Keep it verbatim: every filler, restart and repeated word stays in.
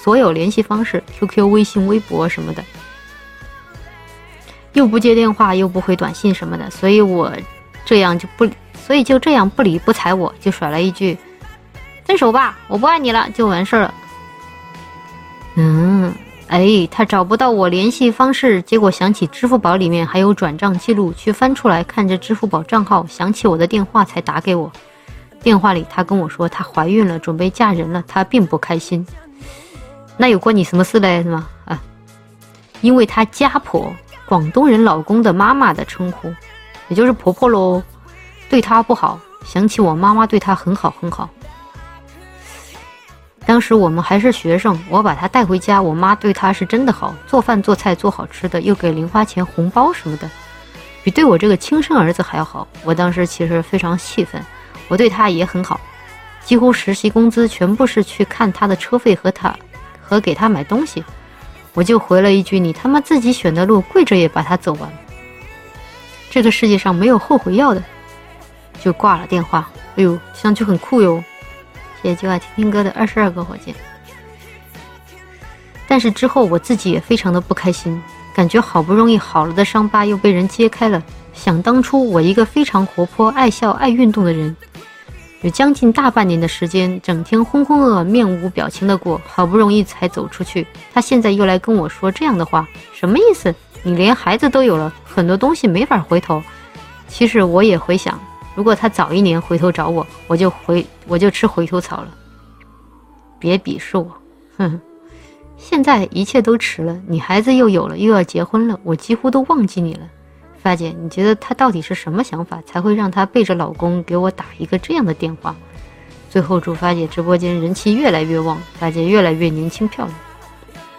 所有联系方式 Q Q 微信微博什么的，又不接电话又不回短信什么的，所以我这样就不所以就这样不理不睬我，就甩了一句分手吧，我不爱你了，就完事儿了。嗯，哎，他找不到我联系方式，结果想起支付宝里面还有转账记录，去翻出来看着支付宝账号，想起我的电话才打给我。电话里他跟我说她怀孕了，准备嫁人了，她并不开心。那有关你什么事嘞？是吗？啊，因为她家婆，广东人老公的妈妈的称呼，也就是婆婆咯，对她不好，想起我妈妈对她很好很好。当时我们还是学生，我把她带回家，我妈对她是真的好，做饭做菜做好吃的，又给零花钱红包什么的，比对我这个亲生儿子还要好。我当时其实非常气愤，我对她也很好，几乎实习工资全部是去看她的车费和她和给她买东西。我就回了一句，你他妈自己选的路，跪着也把它走完，这个世界上没有后悔药的。就挂了电话。哎呦，听上去很酷哟，谢谢就爱听听歌的二十二个火箭。但是之后我自己也非常的不开心，感觉好不容易好了的伤疤又被人揭开了。想当初我一个非常活泼爱笑爱运动的人，有将近大半年的时间整天浑浑噩噩面无表情的过，好不容易才走出去，他现在又来跟我说这样的话，什么意思？你连孩子都有了，很多东西没法回头。其实我也回想，如果他早一年回头找我，我就回我就吃回头草了。别鄙视我，哼，现在一切都迟了，你孩子又有了，又要结婚了，我几乎都忘记你了。发姐，你觉得他到底是什么想法，才会让他背着老公给我打一个这样的电话？最后祝发姐直播间人气越来越旺，发姐越来越年轻漂亮。